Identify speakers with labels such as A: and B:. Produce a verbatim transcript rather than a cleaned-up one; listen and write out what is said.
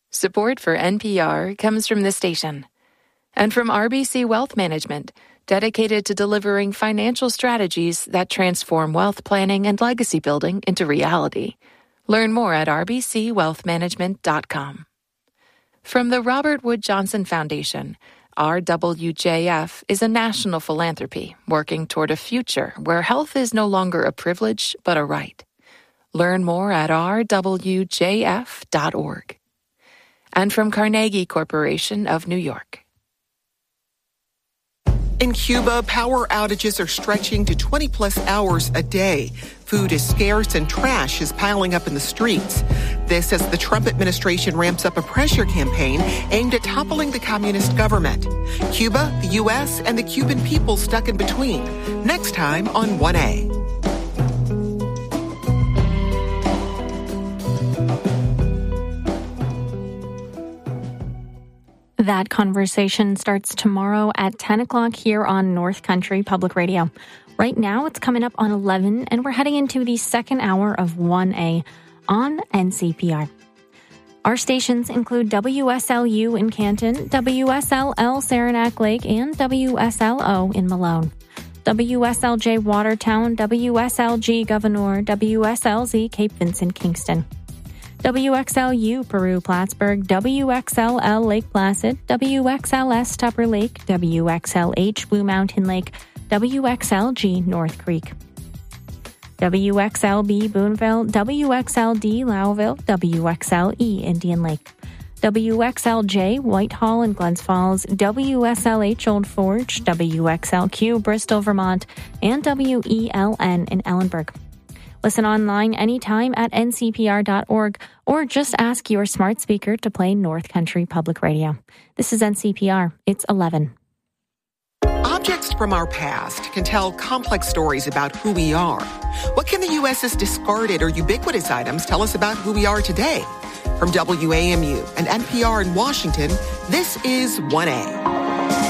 A: Support for N P R comes from this station and from R B C Wealth Management, dedicated to delivering financial strategies that transform wealth planning and legacy building into reality. Learn more at r b c wealth management dot com. From the Robert Wood Johnson Foundation, R W J F is a national philanthropy working toward a future where health is no longer a privilege but a right. Learn more at r w j f dot org. And from Carnegie Corporation of New York.
B: In Cuba, power outages are stretching to twenty plus hours a day. Food is scarce and trash is piling up in the streets. This as the Trump administration ramps up a pressure campaign aimed at toppling the communist government. Cuba, the U S, and the Cuban people stuck in between. Next time on one A.
C: That conversation starts tomorrow at ten o'clock here on North Country Public Radio. Right now, it's coming up on eleven, and we're heading into the second hour of one A on N C P R. Our stations include W S L U in Canton, W S L L Saranac Lake, and W S L O in Malone. W S L J Watertown, W S L G Gouverneur, W S L Z Cape Vincent Kingston. W X L U Peru Plattsburgh, W X L L Lake Placid, W X L S Tupper Lake, W X L H Blue Mountain Lake, W X L G North Creek. W X L B Boonville, W X L D Lowville, W X L E Indian Lake. W X L J Whitehall and Glens Falls, W S L H Old Forge, W X L Q Bristol, Vermont, and W E L N in Ellenburg. Listen online anytime at n c p r dot org or just ask your smart speaker to play North Country Public Radio. This is N C P R. It's eleven.
B: Objects from our past can tell complex stories about who we are. What can the U S's discarded or ubiquitous items tell us about who we are today? From W A M U and N P R in Washington, this is one A.